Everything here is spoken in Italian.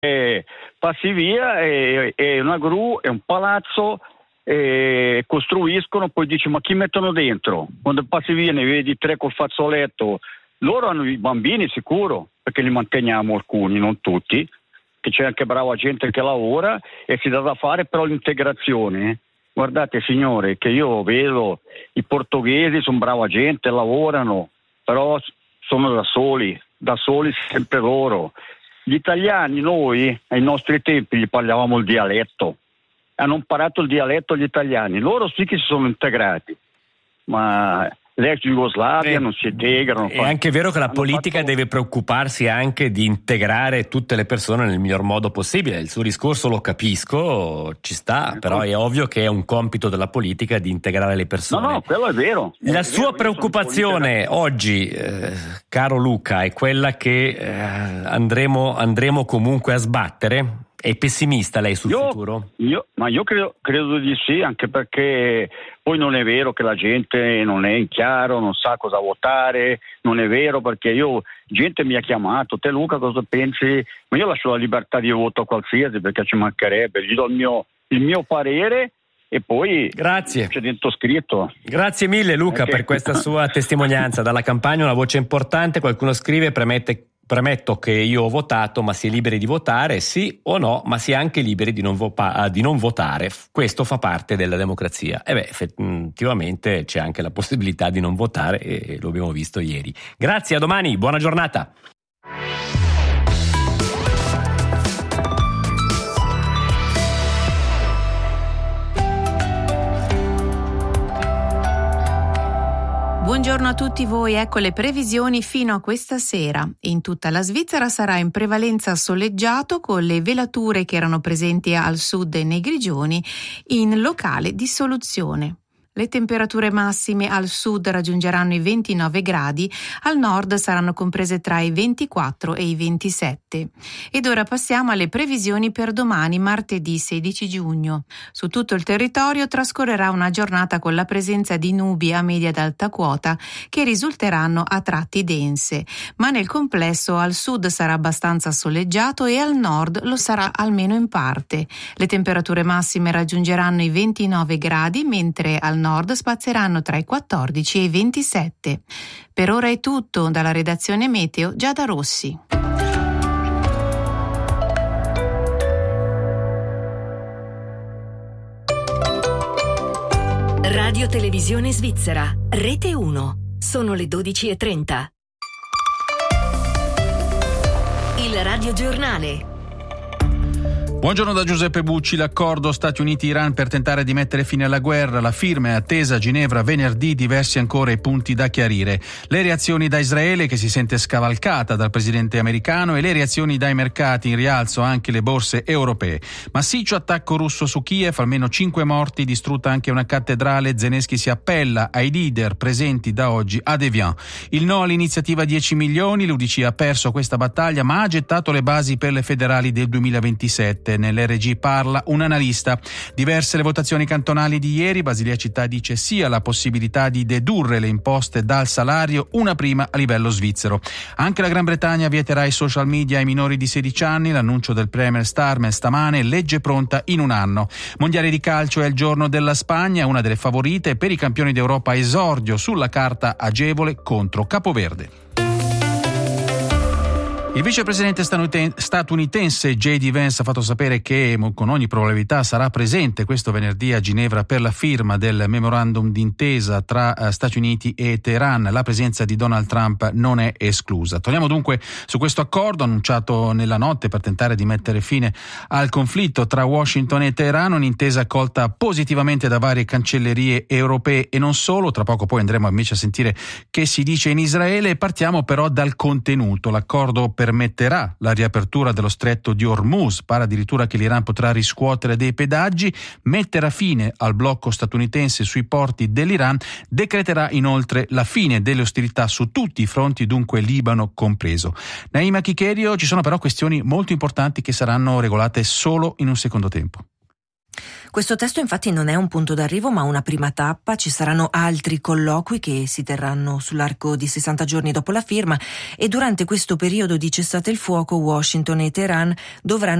passi via e una gru e un palazzo costruiscono, poi dici ma chi mettono dentro? Quando passi via ne vedi 3 col fazzoletto, loro hanno i bambini sicuro, perché li manteniamo alcuni, non tutti, che c'è anche brava gente che lavora e si dà da fare, però l'integrazione, guardate signore, che io vedo i portoghesi sono brava gente, lavorano, però sono da soli sempre loro. Gli italiani, noi ai nostri tempi gli parlavamo il dialetto, hanno imparato il dialetto gli italiani, loro sì che si sono integrati, ma l'ex Jugoslavia non si integrano. È anche vero che la politica deve preoccuparsi anche di integrare tutte le persone nel miglior modo possibile. Il suo discorso lo capisco, ci sta, però è ovvio che è un compito della politica di integrare le persone. No, quello è vero. La sua preoccupazione oggi, caro Luca, è quella che andremo comunque a sbattere? È pessimista lei sul futuro? Io credo di sì, anche perché poi non è vero che la gente non è in chiaro, non sa cosa votare, non è vero, perché gente mi ha chiamato, te Luca cosa pensi? Ma io lascio la libertà di voto a qualsiasi, perché ci mancherebbe, gli do il mio parere e poi grazie. C'è dentro scritto. Grazie mille Luca per questa sua testimonianza dalla campagna, una voce importante. Qualcuno scrive: premetto che io ho votato, ma si è liberi di votare, sì o no, ma si è anche liberi di non votare. Questo fa parte della democrazia. Effettivamente c'è anche la possibilità di non votare e lo abbiamo visto ieri. Grazie, a domani, buona giornata. Buongiorno a tutti voi, ecco le previsioni fino a questa sera. In tutta la Svizzera sarà in prevalenza soleggiato, con le velature che erano presenti al sud e nei grigioni in locale dissoluzione. Le temperature massime al sud raggiungeranno i 29 gradi, al nord saranno comprese tra i 24 e i 27. Ed ora passiamo alle previsioni per domani, martedì 16 giugno. Su tutto il territorio trascorrerà una giornata con la presenza di nubi a media ed alta quota che risulteranno a tratti dense, ma nel complesso al sud sarà abbastanza soleggiato e al nord lo sarà almeno in parte. Le temperature massime raggiungeranno i 29 gradi, mentre al nord spazieranno tra i 14 e i 27. Per ora è tutto, dalla redazione Meteo Giada Rossi. Radio Televisione Svizzera, Rete 1. Sono le 12:30. Il Radio Giornale. Buongiorno da Giuseppe Bucci. L'accordo Stati Uniti-Iran per tentare di mettere fine alla guerra. La firma è attesa a Ginevra venerdì, diversi ancora i punti da chiarire. Le reazioni da Israele, che si sente scavalcata dal presidente americano, e le reazioni dai mercati, in rialzo anche le borse europee. Massiccio attacco russo su Kiev, almeno 5 morti, distrutta anche una cattedrale. Zelensky si appella ai leader presenti da oggi ad Evian. Il no all'iniziativa 10 milioni, l'UDC ha perso questa battaglia ma ha gettato le basi per le federali del 2027. Nell'RG parla un analista. Diverse le votazioni cantonali di ieri. Basilea Città dice sì alla possibilità di dedurre le imposte dal salario, una prima a livello svizzero. Anche la Gran Bretagna vieterà i social media ai minori di 16 anni. L'annuncio del Premier Starmer stamane, legge pronta in un anno. Mondiale di calcio è il giorno della Spagna, una delle favorite. Per i campioni d'Europa esordio sulla carta agevole contro Capoverde. Il vicepresidente statunitense J.D. Vance ha fatto sapere che con ogni probabilità sarà presente questo venerdì a Ginevra per la firma del memorandum d'intesa tra Stati Uniti e Teheran. La presenza di Donald Trump non è esclusa. Torniamo dunque su questo accordo annunciato nella notte per tentare di mettere fine al conflitto tra Washington e Teheran, un'intesa accolta positivamente da varie cancellerie europee e non solo. Tra poco poi andremo invece a sentire che si dice in Israele. Partiamo però dal contenuto. L'accordo permetterà la riapertura dello stretto di Hormuz, pare addirittura che l'Iran potrà riscuotere dei pedaggi, metterà fine al blocco statunitense sui porti dell'Iran, decreterà inoltre la fine delle ostilità su tutti i fronti, dunque Libano compreso. Naima Chicherio, ci sono però questioni molto importanti che saranno regolate solo in un secondo tempo. Questo testo infatti non è un punto d'arrivo ma una prima tappa, ci saranno altri colloqui che si terranno sull'arco di 60 giorni dopo la firma e durante questo periodo di cessate il fuoco Washington e Teheran dovranno